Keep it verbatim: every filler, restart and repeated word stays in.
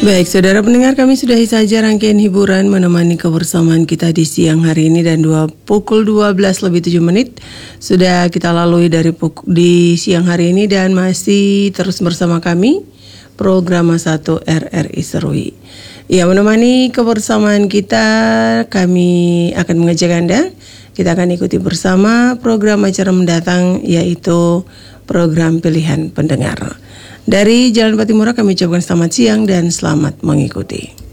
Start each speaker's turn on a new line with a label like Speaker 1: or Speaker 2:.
Speaker 1: Baik, saudara pendengar, kami sudahi saja rangkaian hiburan menemani kebersamaan kita di siang hari ini dan dua, pukul dua belas lebih tujuh menit sudah kita lalui dari pukul, di siang hari ini dan masih terus bersama kami program satu R R I Serui. Ya, menemani kebersamaan kita, kami akan mengajak Anda, kita akan ikuti bersama program acara mendatang yaitu program pilihan pendengar. Dari Jalan Patimura kami ucapkan selamat siang dan selamat mengikuti.